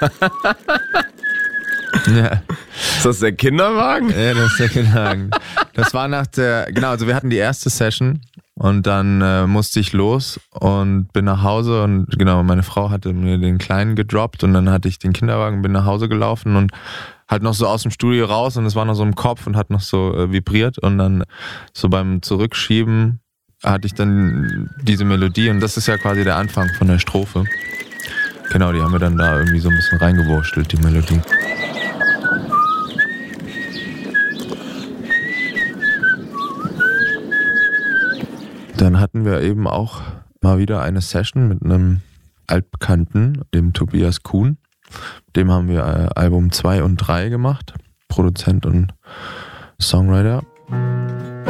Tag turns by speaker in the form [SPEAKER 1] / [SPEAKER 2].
[SPEAKER 1] Ja.
[SPEAKER 2] Ist das der Kinderwagen?
[SPEAKER 1] Ja, das ist der Kinderwagen. Das war also wir hatten die erste Session und dann musste ich los und bin nach Hause und genau, meine Frau hatte mir den Kleinen gedroppt und dann hatte ich den Kinderwagen, bin nach Hause gelaufen und halt noch so aus dem Studio raus und es war noch so im Kopf und hat noch so vibriert und dann so beim Zurückschieben hatte ich dann diese Melodie und das ist ja quasi der Anfang von der Strophe. Genau, die haben wir dann da irgendwie so ein bisschen reingewurstelt, die Melodie. Dann hatten wir eben auch mal wieder eine Session mit einem Altbekannten, dem Tobias Kuhn. Dem haben wir Album 2 und 3 gemacht, Produzent und Songwriter.